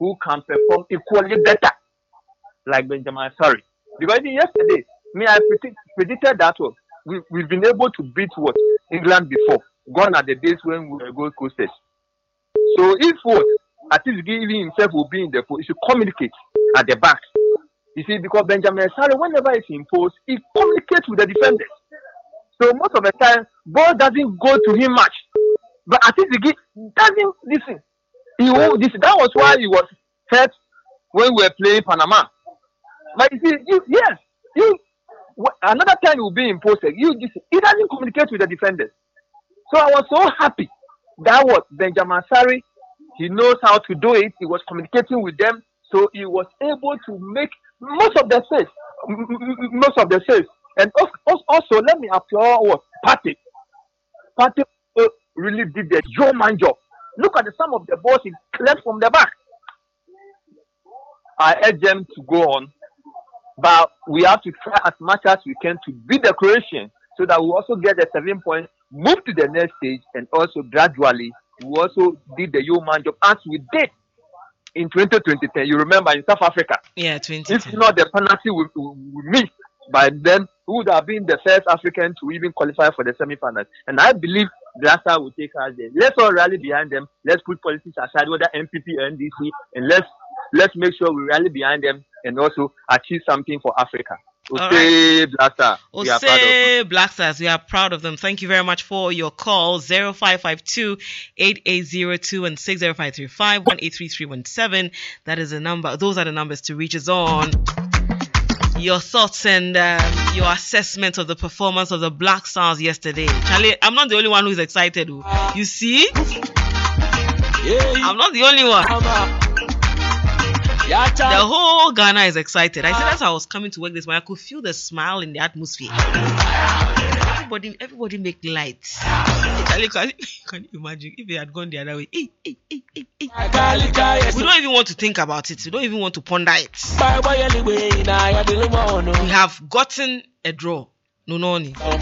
who can perform equally better, like Benjamin Asare. Because even yesterday, I predicted that we've been able to beat England before. Gone are the days when we were Gold Coasters. So if at least even himself will be in the post, he should communicate at the back. You see, because Benjamin Asare, whenever he's in post, he communicates with the defenders. So most of the time, ball doesn't go to him much. But at least he doesn't listen. That was why he was hurt when we were playing Panama. But you see, another time he will be in post. He doesn't communicate with the defenders. So I was so happy that Benjamin Asare, he knows how to do it. He was communicating with them, so he was able to make most of the saves. And also, let me applaud Partey. Partey really did the yeoman job. Look at some of the balls he cleared from the back. I urge them to go on, but we have to try as much as we can to beat the Croatians so that we also get the 7 points, move to the next stage, and also gradually we also did the yeoman job as we did in 2010. You remember in South Africa? Yeah, 2010. If not the penalty we missed, by then we would have been the first African to even qualify for the semi-finals. And I believe Blaster will take us there. Let's all rally behind them. Let's put politics aside, whether MPP or NDC, and let's make sure we rally behind them and also achieve something for Africa. Ose Blaster. Ose Blasters, we are proud of them. Thank you very much for your call. 0552-8802 and 60535-183317. That is the number. Those are the numbers to reach us on. Your thoughts and your assessment of the performance of the Black Stars yesterday. Charlie, I'm not the only one who's excited. You see? I'm not the only one. The whole Ghana is excited. I said that's how I was coming to work this morning. I could feel the smile in the atmosphere. Everybody make lights. Charlie, can you imagine if they had gone the other way? We don't even want to think about it. We don't even want to ponder it. We have gotten a draw. No.